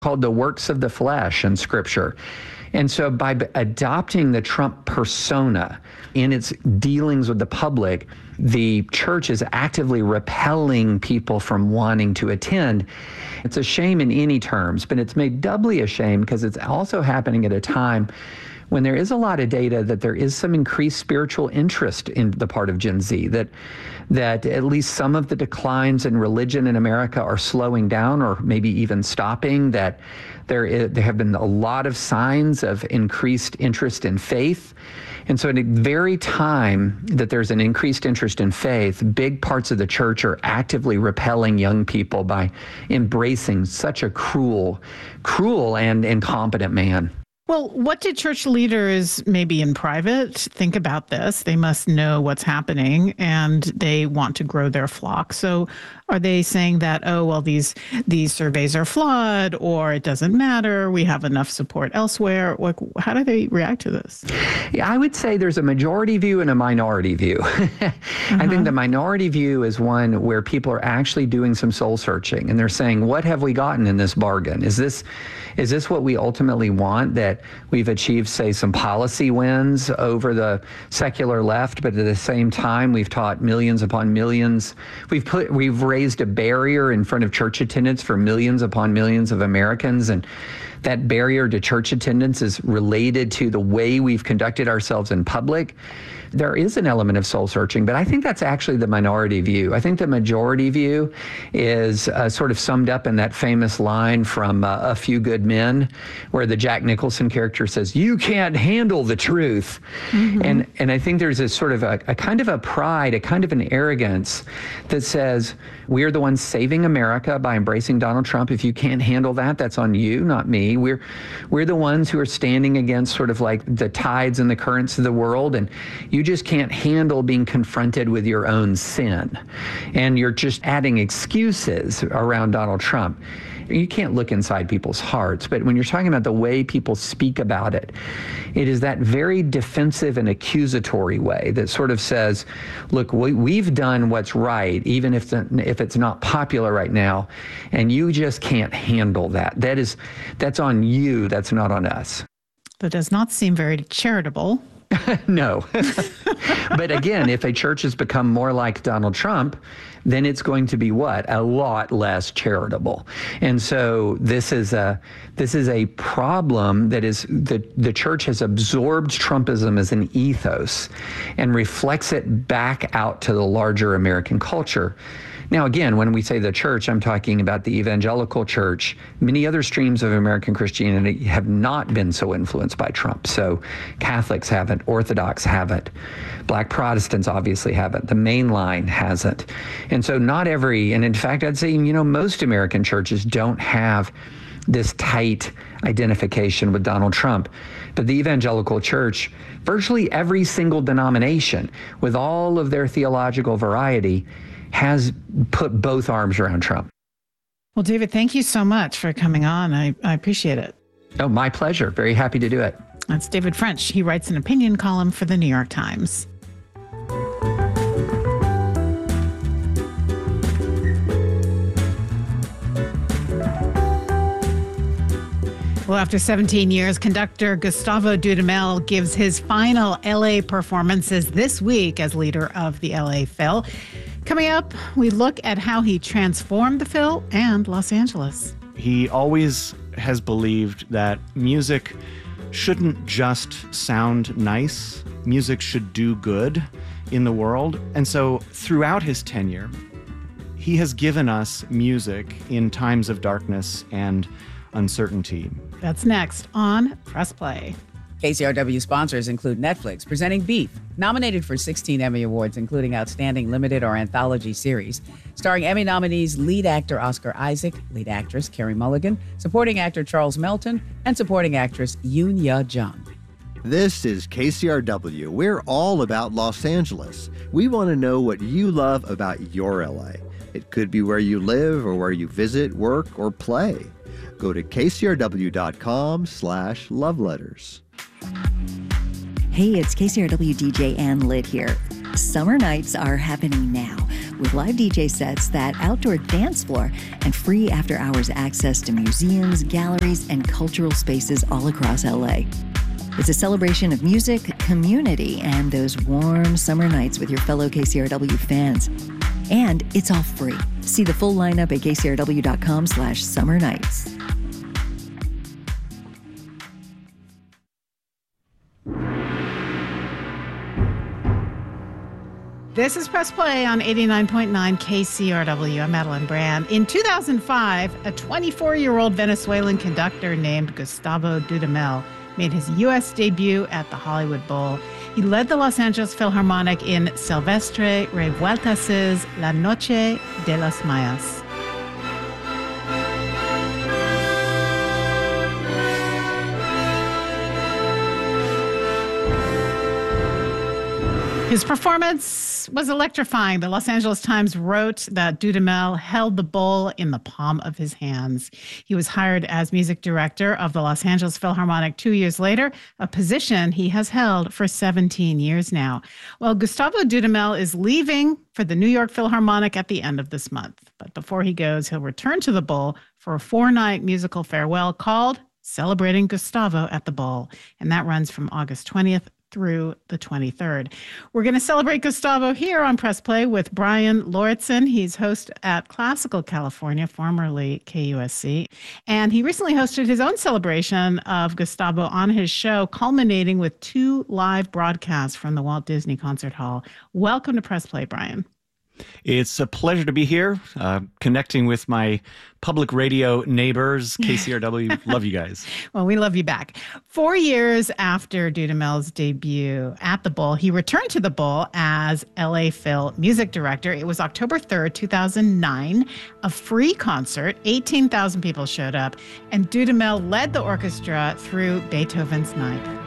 called the works of the flesh in Scripture. And so by adopting the Trump persona in its dealings with the public, the church is actively repelling people from wanting to attend. It's a shame in any terms, but it's made doubly a shame because it's also happening at a time when there is a lot of data that there is some increased spiritual interest in the part of Gen Z, that at least some of the declines in religion in America are slowing down or maybe even stopping, that there have been a lot of signs of increased interest in faith. And so at the very time that there's an increased interest in faith, big parts of the church are actively repelling young people by embracing such a cruel and incompetent man. Well, what did church leaders, maybe in private, think about this? They must know what's happening and they want to grow their flock. So are they saying that, oh, well, these surveys are flawed, or it doesn't matter, we have enough support elsewhere? Like, how do they react to this? Yeah, I would say there's a majority view and a minority view. I think the minority view is one where people are actually doing some soul searching, and they're saying, what have we gotten in this bargain? Is this what we ultimately want, that we've achieved, say, some policy wins over the secular left, but at the same time, we've taught millions upon millions. We've raised a barrier in front of church attendance for millions upon millions of Americans, and that barrier to church attendance is related to the way we've conducted ourselves in public. There is an element of soul searching, but I think that's actually the minority view. I think the majority view is sort of summed up in that famous line from A Few Good Men, where the Jack Nicholson character says, "You can't handle the truth." And I think there's a sort of a kind of a pride, a kind of an arrogance that says, we're the ones saving America by embracing Donald Trump. If you can't handle that, that's on you, not me. We're the ones who are standing against sort of like the tides and the currents of the world, and you just can't handle being confronted with your own sin. And you're just adding excuses around Donald Trump. You can't look inside people's hearts, but when you're talking about the way people speak about it, it is that very defensive and accusatory way that sort of says, look, we've done what's right, even if it's not popular right now, and you just can't handle that. That's on you, that's not on us. That does not seem very charitable. No. But again, if a church has become more like Donald Trump, then it's going to be what? A lot less charitable. And so this is a problem that is the church has absorbed Trumpism as an ethos and reflects it back out to the larger American culture. Now, again, when we say the church, I'm talking about the evangelical church. Many other streams of American Christianity have not been so influenced by Trump. So Catholics haven't, Orthodox haven't, Black Protestants obviously haven't, the main line hasn't. And so and in fact, I'd say, most American churches don't have this tight identification with Donald Trump. But the evangelical church, virtually every single denomination, with all of their theological variety, has put both arms around Trump. Well, David, thank you so much for coming on. I appreciate it. Oh, my pleasure. Very happy to do it. That's David French. He writes an opinion column for the New York Times. Well, after 17 years, conductor Gustavo Dudamel gives his final LA performances this week as leader of the LA Phil. Coming up, we look at how he transformed the Phil and Los Angeles. He always has believed that music shouldn't just sound nice. Music should do good in the world. And so throughout his tenure, he has given us music in times of darkness and uncertainty. That's next on Press Play. KCRW sponsors include Netflix, presenting Beef, nominated for 16 Emmy Awards, including Outstanding Limited or Anthology Series, starring Emmy nominees lead actor Oscar Isaac, lead actress Carey Mulligan, supporting actor Charles Melton, and supporting actress Yoon Ya-jung. This is KCRW. We're all about Los Angeles. We want to know what you love about your LA. It could be where you live or where you visit, work, or play. Go to kcrw.com/loveletters. Hey, it's KCRW DJ Ann Litt here. Summer nights are happening now. with live DJ sets, that outdoor dance floor, and free after-hours access to museums, galleries, and cultural spaces all across LA. It's a celebration of music, community, and those warm summer nights with your fellow KCRW fans. And it's all free. See the full lineup at kcrw.com/summer nights. This is Press Play on 89.9 KCRW. I'm Madeline Brand. In 2005, a 24-year-old Venezuelan conductor named Gustavo Dudamel made his U.S. debut at the Hollywood Bowl. He led the Los Angeles Philharmonic in Silvestre Revueltas' La Noche de las Mayas. His performance was electrifying. The Los Angeles Times wrote that Dudamel held the bowl in the palm of his hands. He was hired as music director of the Los Angeles Philharmonic 2 years later, a position he has held for 17 years now. Well, Gustavo Dudamel is leaving for the New York Philharmonic at the end of this month. But before he goes, he'll return to the bowl for a 4-night musical farewell called Celebrating Gustavo at the Bowl. And that runs from August 20th through the 23rd. We're going to celebrate Gustavo here on Press Play with Brian Lauritsen. He's host at Classical California, formerly KUSC. And he recently hosted his own celebration of Gustavo on his show, culminating with 2 live broadcasts from the Walt Disney Concert Hall. Welcome to Press Play, Brian. It's a pleasure to be here, connecting with my public radio neighbors, KCRW. Love you guys. Well, we love you back. 4 years after Dudamel's debut at the Bowl, he returned to the Bowl as LA Phil music director. It was October 3rd, 2009, a free concert. 18,000 people showed up, and Dudamel led the orchestra through Beethoven's Ninth.